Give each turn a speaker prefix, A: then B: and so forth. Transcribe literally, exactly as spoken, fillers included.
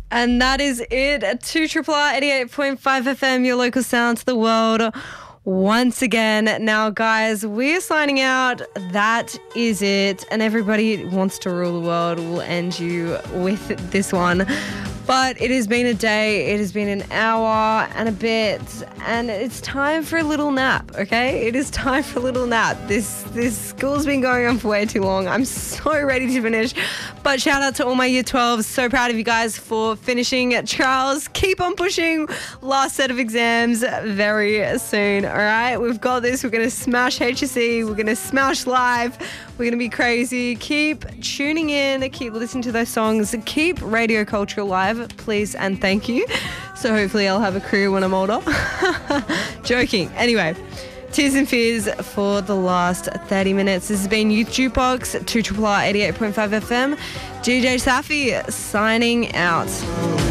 A: And that is it. two Triple R eighty-eight point five F M, your local sound to the world. Once again. Now, guys, we're signing out. That is it. And everybody wants to rule the world. We'll end you with this one. But it has been a day. It has been an hour and a bit. And it's time for a little nap, okay? It is time for a little nap. This this school's been going on for way too long. I'm so ready to finish. But shout out to all my year twelves. So proud of you guys for finishing. Charles, keep on pushing. Last set of exams very soon, all right? We've got this. We're going to smash H S E. We're going to smash live. We're going to be crazy. Keep tuning in. Keep listening to those songs. Keep Radio Culture alive, please and thank you. So hopefully I'll have a career when I'm older. Joking. Anyway, Tears and Fears for the last thirty minutes. This has been Youth Jukebox, two R R R eighty-eight point five F M. D J Safi signing out.